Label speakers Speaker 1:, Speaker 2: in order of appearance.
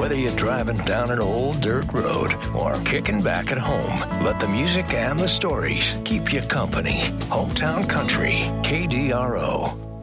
Speaker 1: Whether you're driving down an old dirt road or kicking back at home, let the music and the stories keep you company. Hometown Country, KDRO.